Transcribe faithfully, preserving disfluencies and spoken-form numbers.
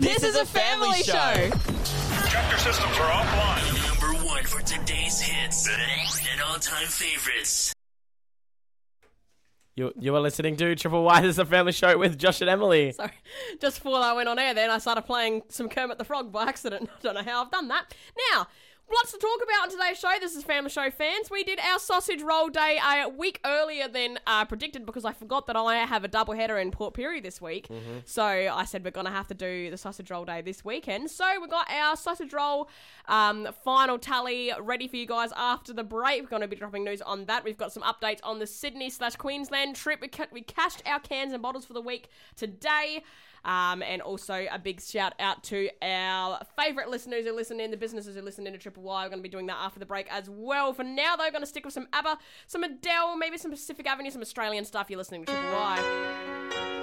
This is a family show. Chapter systems are offline. Number one for today's hits and all-time favorites. You you are listening to Triple Y. This is a family show with Josh and Emily. Sorry, just before I went on air then, I started playing some Kermit the Frog by accident. I don't know how I've done that. Now, lots to talk about on today's show. This is Family Show fans. We did our sausage roll day a week earlier than uh, predicted because I forgot that I have a double header in Port Pirie this week. Mm-hmm. So I said we're going to have to do the sausage roll day this weekend. So we got our sausage roll um, final tally ready for you guys after the break. We're going to be dropping news on that. We've got some updates on the Sydney slash Queensland trip. We, ca- we cashed our cans and bottles for the week today. Um, and also a big shout out to our favourite listeners who listen in, the businesses who listen in to Triple Y. We're going to be doing that after the break as well. For now, though, going to stick with some ABBA, some Adele, maybe some Pacific Avenue, some Australian stuff. You're listening to Triple Y.